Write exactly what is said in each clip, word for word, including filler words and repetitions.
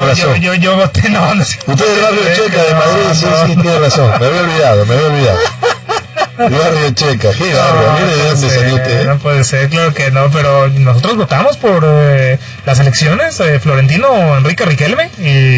razón. Yo, yo, yo voté, no, no sé. Usted es del barrio Checa de Madrid, sí, sí, tiene razón. Me había olvidado, me había olvidado. El barrio Checa, qué bárbaro. Mire de dónde salió usted. No puede ser, claro que no, pero nosotros votamos por eh, las elecciones, eh, Florentino Enrique Riquelme,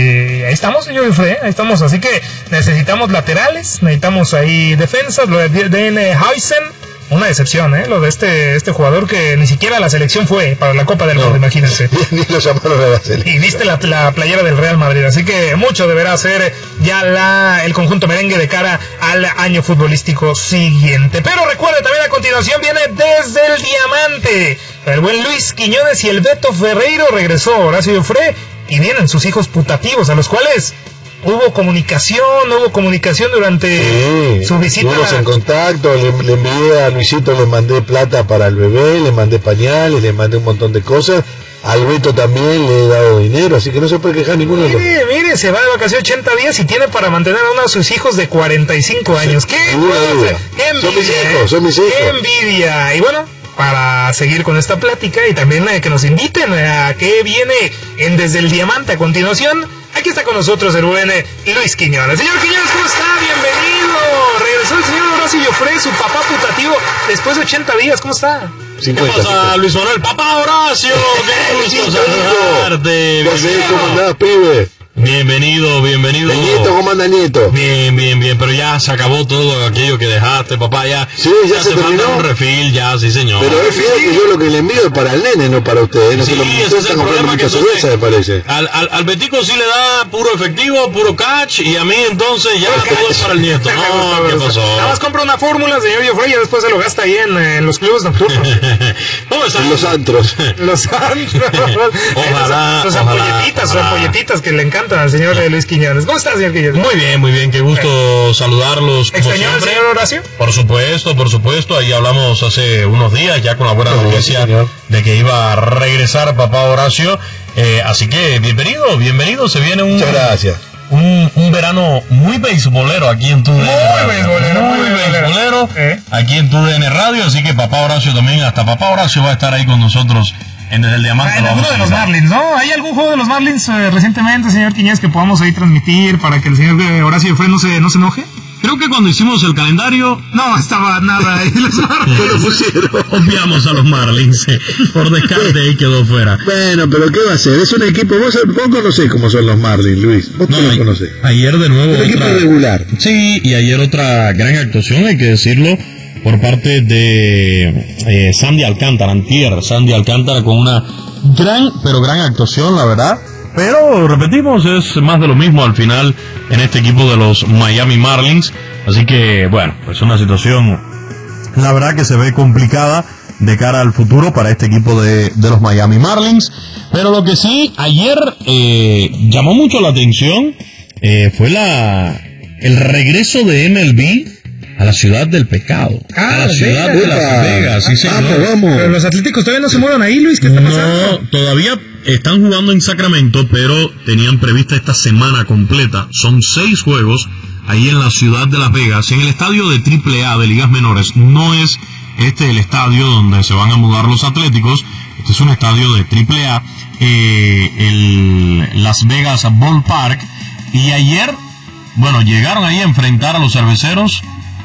y ahí estamos, señor Efre, ahí estamos. Así que necesitamos laterales, necesitamos ahí defensas, lo de D N Huysen. Una decepción, ¿eh? Lo de este este jugador que ni siquiera a la selección fue para la Copa del no, Mundo, imagínense. Ni lo llamaron a la selección. Y viste la, la playera del Real Madrid, así que mucho deberá hacer ya la el conjunto merengue de cara al año futbolístico siguiente. Pero recuerde, también a continuación viene Desde el Diamante. El buen Luis Quiñones y el Beto Ferreiro regresó Horacio Joffre y vienen sus hijos putativos, a los cuales hubo comunicación, hubo comunicación durante sí, su visita. Estuvimos en contacto, le, le envié a Luisito, le mandé plata para el bebé, le mandé pañales, le mandé un montón de cosas. Al Beto también le he dado dinero, así que no se puede quejar ninguno de los. Mire, mire, se va de vacaciones ochenta días y tiene para mantener a uno de sus hijos de cuarenta y cinco años. ¿Qué? Duda, ¿Qué envidia? Son mis hijos, son mis hijos. ¡Qué envidia! Y bueno, para seguir con esta plática y también eh, que nos inviten a qué viene en Desde el Diamante a continuación. Aquí está con nosotros el buen Luis Quiñones. Señor Quiñones, ¿cómo está? Bienvenido. Regresó el señor Horacio Joffre, su papá putativo, después de ochenta días. ¿Cómo está? cincuenta, ¿Qué pasa, Luis Manuel? ¡Papá Horacio! ¡Qué gusto saludarte! ¿Cómo andás, pibe? Bienvenido, bienvenido. ¿El nieto cómo anda, nieto? Bien, bien, bien, pero ya se acabó todo aquello que dejaste, papá, ya. Sí, ya, ya se, se terminó. Un refil, ya, sí, señor. Pero es fíjate que yo lo que le envío es para el nene, no para ustedes. No sí, se lo ese es el problema que cerveza, me parece. Al, al, al Betico sí le da puro efectivo, puro catch, y a mí entonces ya todo catch. Es para el nieto. No, ¿qué pasó? Nada más compra una fórmula, señor Joffre, y después se lo gasta ahí en, en los clubes nocturnos. ¿Cómo están? En los antros. Los antros. Ojalá. Los ampolletitas, los ampolletitas que le encantan al señor Luis Quiñones. ¿Cómo estás, señor Quiñones? Muy bien, muy bien, qué gusto eh. saludarlos. ¿Extrañó al señor Horacio? Por supuesto, por supuesto, ahí hablamos hace unos días ya con la buena noticia sí, de que iba a regresar papá Horacio, eh, así que bienvenido, bienvenido, se viene un... Muchas gracias. Un, un verano muy beisbolero aquí en tu D N Radio. Muy beisbolero, muy, muy beisbolero ¿Eh? aquí en tu D N Radio, así que papá Horacio también, hasta papá Horacio va a estar ahí con nosotros en Desde el Diamante. En alguno de los Marlins, ¿no? ¿Hay algún juego de los Marlins eh, recientemente, señor Quiñones, que podamos ahí transmitir para que el señor Horacio Joffre no se, no se enoje? Creo que cuando hicimos el calendario no estaba nada ahí. Los Marlins lo pusieron. Obviamos a los Marlins. Por descarte y quedó fuera. Bueno, pero ¿qué va a ser? Es un equipo. Vos, vos conocés cómo son los Marlins, Luis. Vos no, lo conocés. Ayer de nuevo. Un otra, equipo regular. Sí, y ayer otra gran actuación, hay que decirlo, por parte de eh, Sandy Alcántara, antier. Sandy Alcántara con una gran, pero gran actuación, la verdad. Pero, repetimos, es más de lo mismo al final en este equipo de los Miami Marlins. Así que, bueno, pues una situación, la verdad que se ve complicada de cara al futuro para este equipo de, de los Miami Marlins. Pero lo que sí, ayer eh, llamó mucho la atención eh, fue la el regreso de M L B a la ciudad del pecado. Ah, a la ciudad Vegas. de Las Vegas, sí, señor. Vamos, vamos. Pero los Atléticos todavía no se mueven ahí, Luis, ¿qué está pasando? No, todavía están jugando en Sacramento, pero tenían prevista esta semana completa. Son seis juegos ahí en la ciudad de Las Vegas, en el estadio de triple A de ligas menores. No es este el estadio donde se van a mudar los Atléticos. Este es un estadio de triple A, eh, el Las Vegas Ballpark. Y ayer, bueno, llegaron ahí a enfrentar a los cerveceros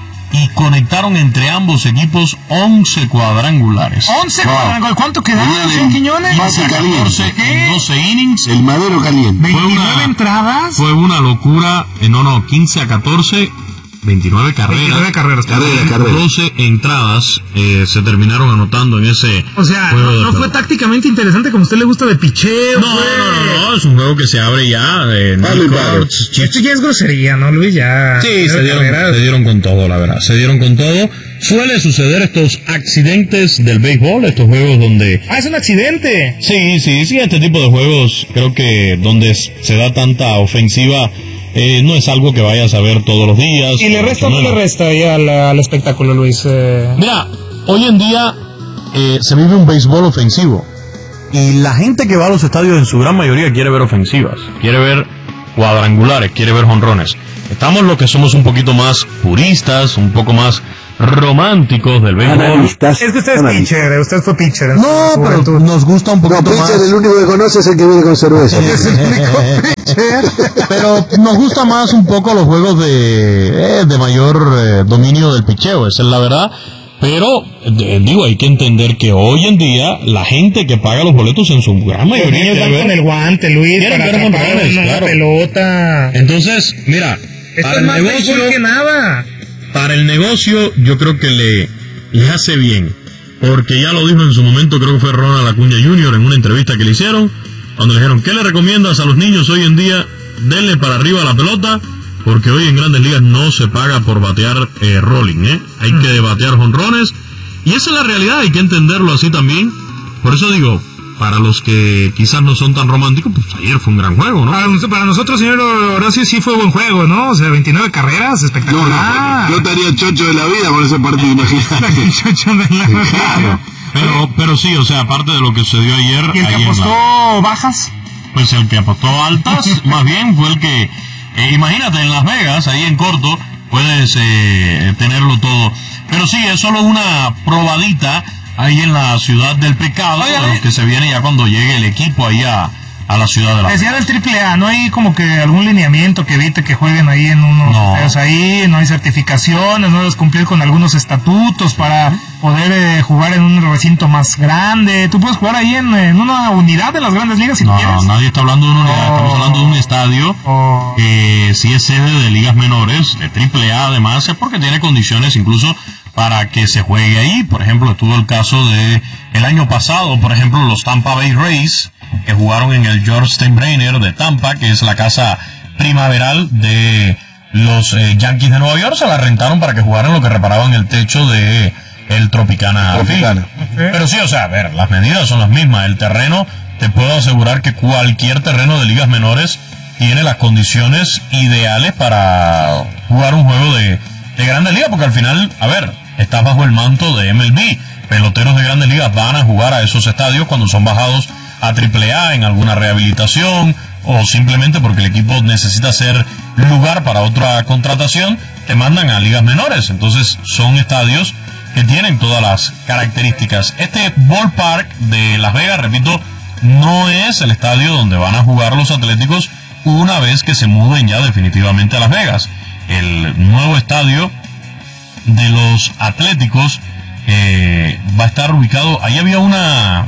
y conectaron entre ambos equipos once cuadrangulares. once wow. cuadrangulares. ¿Cuánto quedaron, señor Quiñones? catorce en doce innings. El madero caliente. veintinueve entradas. Fue una locura. Eh, no, no, quince a catorce. veintinueve carreras. veintinueve carreras. Carreras, carreras. doce entradas eh, se terminaron anotando en ese O sea, juego no, de no fue tácticamente interesante como a usted le gusta de picheo. No, no, no, no, es un juego que se abre ya. Eh, Esto ya es grosería, ¿no, Luis? Ya. Sí, se dieron, se dieron con todo, la verdad. Se dieron con todo. Suele suceder estos accidentes del béisbol, estos juegos donde... Ah, es un accidente. Sí, sí, sí, este tipo de juegos creo que donde se da tanta ofensiva... Eh, no es algo que vayas a ver todos los días. ¿Y le resta o no le resta ahí al, al espectáculo, Luis? Eh... Mira, hoy en día eh, se vive un béisbol ofensivo. Y la gente que va a los estadios en su gran mayoría quiere ver ofensivas. Quiere ver cuadrangulares, quiere ver jonrones. estamos los que somos un poquito más puristas, un poco más románticos del béisbol. Es que usted es pitcher, usted fue pitcher. En No, su pero juventud. nos gusta un poquito No, más. pitcher, el único que conoce es el que viene con cerveza. Es el único pitcher. Pero nos gusta más un poco los juegos de, eh, de mayor eh, dominio del picheo, esa es la verdad. Pero, eh, digo, hay que entender que hoy en día la gente que paga los boletos en su gran Los mayoría niños quiere van ver- con el guante, Luis, quieren para ver atrapar jonrones, una claro. pelota. Entonces, mira, Esto para es el más negocio, béisbol que nada. para el negocio, yo creo que le, le hace bien. Porque ya lo dijo en su momento, creo que fue Ronald Acuña junior en una entrevista que le hicieron, cuando le dijeron, ¿qué le recomiendas a los niños hoy en día? Denle para arriba la pelota, porque hoy en Grandes Ligas no se paga por batear eh, rolling, ¿eh? Hay mm. que batear jonrones, y esa es la realidad, hay que entenderlo así también. Por eso digo, para los que quizás no son tan románticos, pues ayer fue un gran juego, ¿no? Para, para nosotros, señor Horacio, sí fue buen juego, ¿no? O sea, veintinueve carreras, espectacular. No, no, yo estaría chocho de la vida por ese partido, imagínate. Chocho de la vida. Claro. Pero, pero sí, o sea, aparte de lo que sucedió ayer... ¿Y el que ayer apostó la... bajas? Pues el que apostó altas, más bien fue el que... Eh, imagínate, en Las Vegas, ahí en corto, puedes eh, tenerlo todo. Pero sí, es solo una probadita ahí en la ciudad del pecado, Oye, de lo que se viene ya cuando llegue el equipo ahí a, a la ciudad de la Decía del triple A, ¿no hay como que algún lineamiento que evite que jueguen ahí en unos No. juegos ahí? ¿No hay certificaciones? ¿No debes cumplir con algunos estatutos para poder eh, jugar en un recinto más grande? ¿Tú puedes jugar ahí en, en una unidad de las Grandes Ligas si No, quieres? nadie está hablando de una unidad, Oh. estamos hablando de un estadio Oh. que sí es sede de ligas menores, de triple A además, es porque tiene condiciones incluso para que se juegue ahí. Por ejemplo, estuvo el caso de el año pasado, por ejemplo, los Tampa Bay Rays, que jugaron en el George Steinbrenner de Tampa, que es la casa primaveral de los eh, Yankees de Nueva York, se la rentaron para que jugaran lo que reparaban el techo de el Tropicana. Tropicana. Field. Pero sí, o sea, a ver, las medidas son las mismas. El terreno, te puedo asegurar que cualquier terreno de ligas menores tiene las condiciones ideales para jugar un juego de, de Grandes Ligas, porque al final, a ver, estás bajo el manto de M L B. Peloteros de Grandes Ligas van a jugar a esos estadios cuando son bajados a triple A en alguna rehabilitación o simplemente porque el equipo necesita hacer lugar para otra contratación, te mandan a ligas menores. Entonces son estadios que tienen todas las características. Este ballpark de Las Vegas, repito, no es el estadio donde van a jugar los Atléticos una vez que se muden ya definitivamente a Las Vegas. El nuevo estadio de los Atléticos eh, va a estar ubicado, ahí había una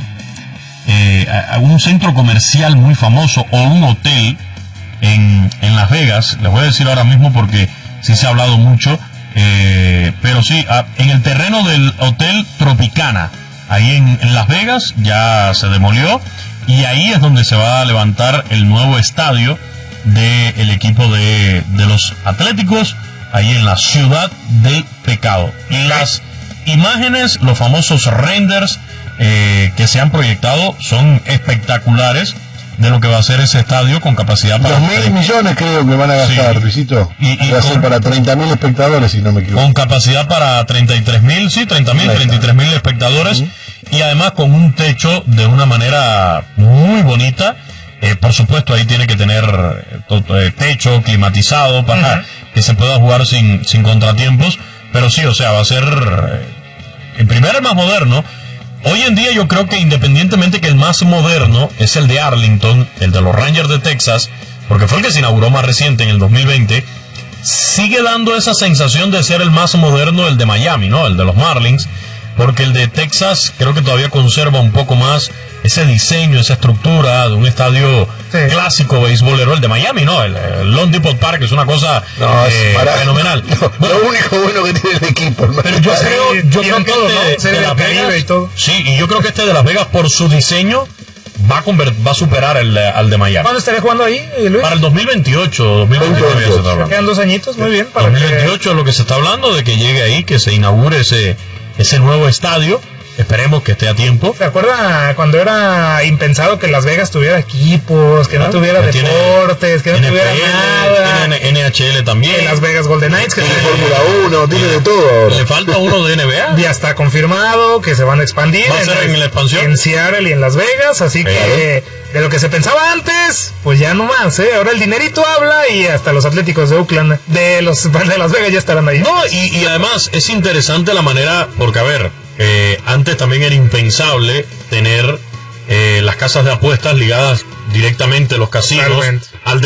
eh, un centro comercial muy famoso o un hotel en, en Las Vegas, les voy a decir ahora mismo porque sí se ha hablado mucho, eh, pero sí, a, en el terreno del Hotel Tropicana, ahí en, en Las Vegas, ya se demolió, y ahí es donde se va a levantar el nuevo estadio del equipo de, de los Atléticos, ahí en la ciudad del pecado. Y las imágenes, los famosos renders eh, que se han proyectado son espectaculares de lo que va a ser ese estadio con capacidad para... Dos mil millones creo que van a gastar, Sí. Luisito. Y- y va a con- ser para treinta mil espectadores, si no me equivoco. Con capacidad para treinta y tres mil, sí, treinta mil, Ahí está. treinta y tres mil espectadores, y además con un techo de una manera muy bonita. Eh, por supuesto, ahí tiene que tener eh, to- eh, techo climatizado para Ujú. que se pueda jugar sin, sin contratiempos, pero sí, o sea, va a ser eh, el primero, el más moderno. Hoy en día yo creo que independientemente que el más moderno es el de Arlington, el de los Rangers de Texas, porque fue el que se inauguró más reciente en el dos mil veinte, sigue dando esa sensación de ser el más moderno el de Miami, ¿no? El de los Marlins, porque el de Texas creo que todavía conserva un poco más ese diseño, esa estructura de un estadio Sí. clásico beisbolero. El de Miami, ¿no? El, el Lone Depot Park es una cosa No, es eh, para- fenomenal. No, Bueno, lo único bueno que tiene el equipo, hermano. pero yo Sí, creo, yo tienen creo todo, que ¿no? este Serie de Las del Caribe Vegas, y todo. sí, y yo creo que este de Las Vegas por su diseño va a conver- va a superar el, de- al de Miami. ¿Cuándo estaría jugando ahí, Luis? Para el dos mil veintiocho, dos mil veintinueve ya se está hablando. Quedan dos añitos, muy bien. Para dos mil que- veintiocho es lo que se está hablando, de que llegue ahí, que se inaugure ese, ese nuevo estadio. Esperemos que esté a tiempo. ¿Se acuerda cuando era impensado que Las Vegas tuviera equipos, que no tuviera Ya tiene deportes, que no N F L, tuviera nada? tiene N H L también. Que Las Vegas Golden Knights, que Tiene tiene- Fórmula uno, tiene de todo ahora. Le falta uno de N B A. ya está confirmado que se van a expandir. ¿Va a ser en la expansión? En Seattle y en Las Vegas, así que de lo que se pensaba antes, pues ya no más, ¿eh? Ahora el dinerito habla y hasta los Atléticos de Oakland, de los de Las Vegas ya estarán ahí. No, y, y además es interesante la manera, porque a ver, eh, antes también era impensable tener eh, las casas de apuestas ligadas directamente a los casinos Totalmente. al